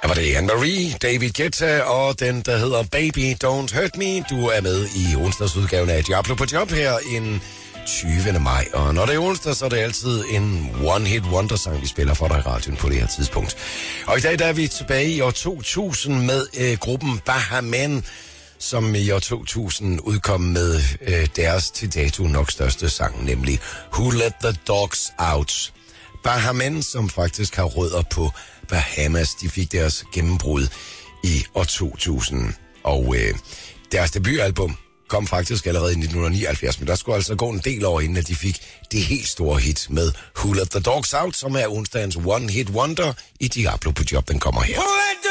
var det Anne-Marie, David Guetta og den, der hedder Baby Don't Hurt Me. Du er med i onsdagsudgaven af Diablo på Job her en 20. maj. Og når det er onsdag, så er det altid en one-hit wonder-sang, vi spiller for dig i radioen på det her tidspunkt. Og i dag der er vi tilbage i år 2000 med gruppen Bahamen, som i år 2000 udkom med deres til dato nok største sang, nemlig Who Let the Dogs Out. Bahamen, som faktisk har rødder på Bahamas, de fik deres gennembrud i år 2000. Og deres debutalbum kom faktisk allerede i 1979, men der skulle altså gå en del år inden, at de fik det helt store hit med Who Let the Dogs Out, som er onsdagens one-hit wonder i Diablo på Job. Den kommer her.